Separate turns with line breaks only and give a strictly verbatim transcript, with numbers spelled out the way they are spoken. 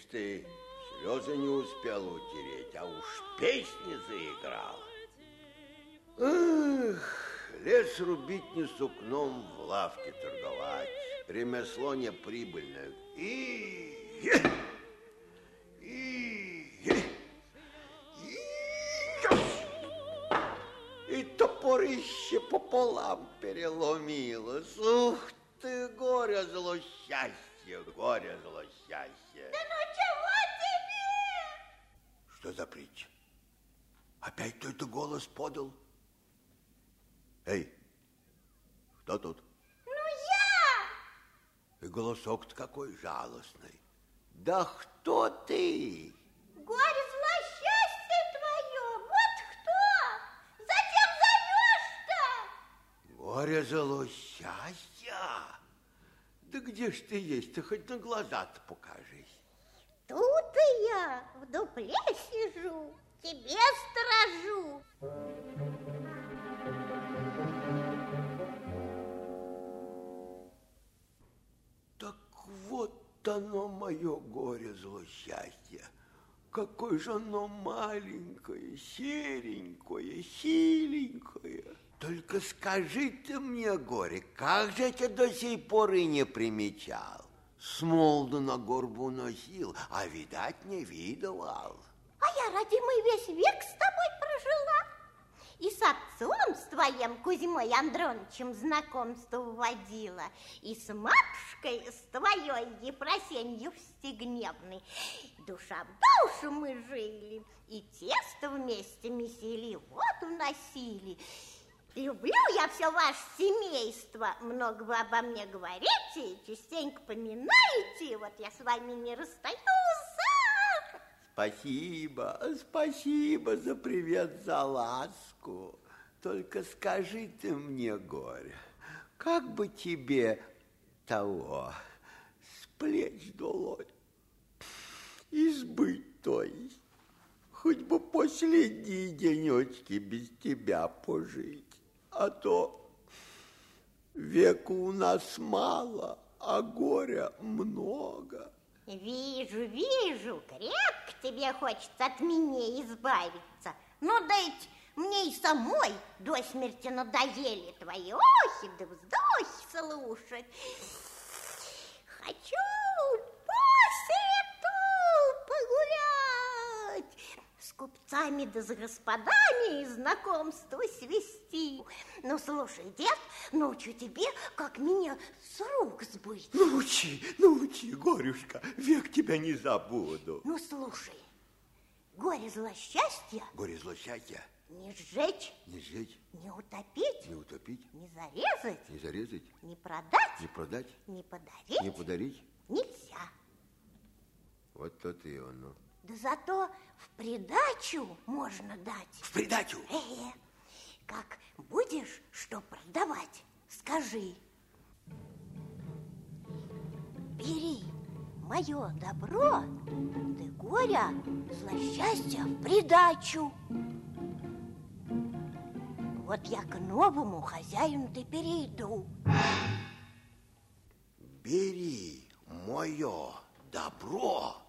ты, слезы не успел утереть, а уж песни заиграл. Эх, лес рубить не сукном, в лавке торговать. Ремесло неприбыльное. И... И... И топорище пополам переломилось. Ух ты, горе зло счастье, горе зло счастье.
Да ну чего тебе?
Что за притча? Опять кто-то голос подал? Эй, кто тут?
Ну я!
И голосок-то какой жалостный. Да кто ты?
Горе зло счастье твое, вот кто? Зачем зовешь-то?
Горе зло счастья? Да где ж ты есть? Ты хоть на глаза-то покажись.
Тут и я в дупле сижу, тебе сторожу.
Так вот оно, мое горе зло счастье. Какое же оно маленькое, серенькое, хиленькое. Только скажи ты мне, горе, как же я тебя до сей поры не примечал? С молоду на горбу носил, а видать не видывал.
А я, родимый, весь век с тобой прожила. И с отцом с твоим Кузьмой Андроновичем знакомство вводила, и с матушкой с твоей Ефросенью Встегневной. Душа в душу мы жили, и тесто вместе месили, воду носили. Люблю я все ваше семейство. Много вы обо мне говорите, частенько поминаете. Вот я с вами не расстаюсь.
Спасибо, спасибо за привет, за ласку. Только скажи ты мне, горе, как бы тебе того с плеч долой избыть, то есть, хоть бы последние денечки без тебя пожить. А то веку у нас мало, а горя много.
Вижу, вижу, крепко тебе хочется от меня избавиться. Ну, да ведь мне и самой до смерти надоели твои охи да вздохи слушать. Хочу по свету погулять, с купцами да с господами знакомство свести. Ну, слушай, дед, научу тебе, как меня с рук сбыть.
Научи, научи, горюшка, век тебя не забуду.
Ну, слушай, горе зло счастья.
Горе зло счастья.
Не сжечь.
Не сжечь.
Не утопить.
Не утопить.
Не зарезать.
Не зарезать.
Не продать.
Не продать.
Не подарить.
Не подарить.
Нельзя.
Вот то и оно.
Да зато в придачу можно дать.
В придачу?
Э-э. Как будешь что продавать, скажи. Бери мое добро, ты горя, злосчастья в придачу. Вот я к новому хозяину-то перейду.
Бери мое добро,